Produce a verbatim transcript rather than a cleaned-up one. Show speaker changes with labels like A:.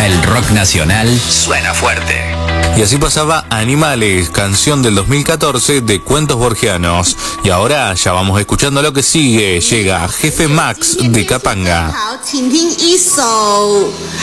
A: El rock nacional suena fuerte.
B: Y así pasaba Animales, canción del dos mil catorce de Cuentos Borgianos. Y ahora ya vamos escuchando lo que sigue. Llega Jefe Max de Capanga.